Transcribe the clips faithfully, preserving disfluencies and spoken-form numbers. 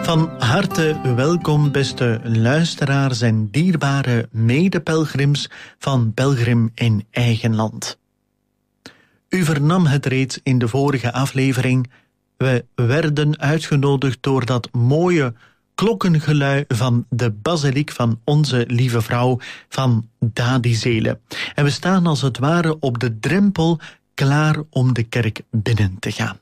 Van harte welkom, beste luisteraars en dierbare medepelgrims van Pelgrim in Eigen Land. U vernam het reeds in de vorige aflevering. We werden uitgenodigd door dat mooie klokkengelui van de basiliek van Onze Lieve Vrouw van Dadizele. En we staan als het ware op de drempel klaar om de kerk binnen te gaan.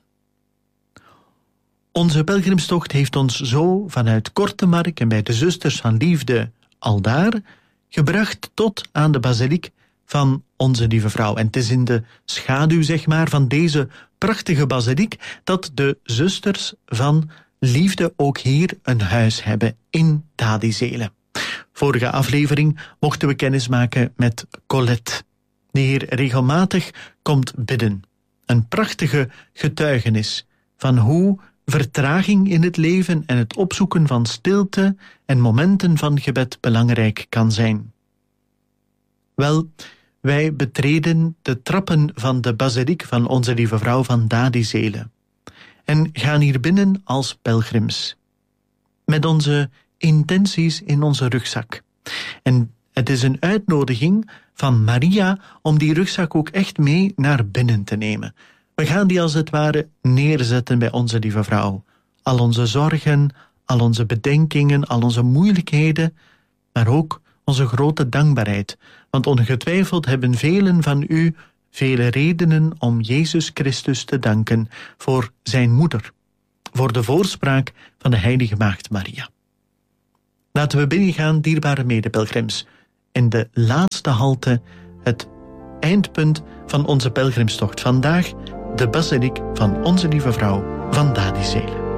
Onze pelgrimstocht heeft ons zo vanuit Kortemark en bij de Zusters van Liefde aldaar gebracht tot aan de basiliek van Onze Lieve Vrouw. En het is in de schaduw, zeg maar, van deze prachtige basiliek dat de Zusters van Liefde ook hier een huis hebben in Dadizele. Vorige aflevering mochten we kennismaken met Colette, die hier regelmatig komt bidden. Een prachtige getuigenis van hoe vertraging in het leven en het opzoeken van stilte en momenten van gebed belangrijk kan zijn. Wel, wij betreden de trappen van de basiliek van Onze Lieve Vrouw van Dadizele en gaan hier binnen als pelgrims, met onze intenties in onze rugzak. En het is een uitnodiging van Maria om die rugzak ook echt mee naar binnen te nemen. We gaan die als het ware neerzetten bij Onze Lieve Vrouw. Al onze zorgen, al onze bedenkingen, al onze moeilijkheden, maar ook onze grote dankbaarheid. Want ongetwijfeld hebben velen van u vele redenen om Jezus Christus te danken voor zijn moeder, voor de voorspraak van de heilige maagd Maria. Laten we binnengaan, dierbare medepelgrims, in de laatste halte, het eindpunt van onze pelgrimstocht vandaag, de basiliek van Onze Lieve Vrouw van Dadizele.